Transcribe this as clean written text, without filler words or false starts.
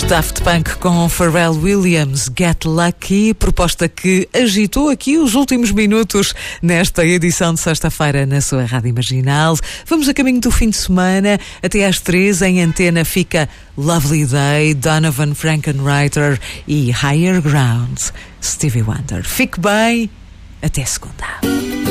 Daft Punk com Pharrell Williams, Get Lucky, proposta que agitou aqui os últimos minutos nesta edição de sexta-feira na sua Rádio Imaginal. Vamos a caminho do fim de semana, até às 3 em antena fica Lovely Day, Donovan Frankenreiter e Higher Ground, Stevie Wonder. Fique bem, até segunda.